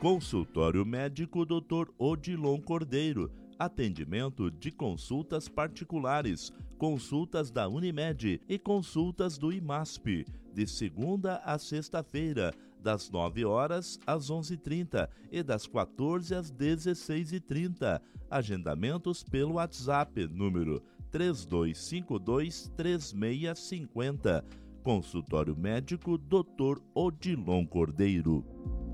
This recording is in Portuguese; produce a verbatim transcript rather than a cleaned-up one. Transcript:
Consultório médico doutor Odilon Cordeiro. Atendimento de consultas particulares, consultas da Unimed e consultas do IMASP, de segunda a sexta-feira, das nove horas às onze e trinta e das quatorze às dezesseis e trinta. Agendamentos pelo WhatsApp, número três dois cinco dois, três seis cinco zero. Consultório médico doutor Odilon Cordeiro.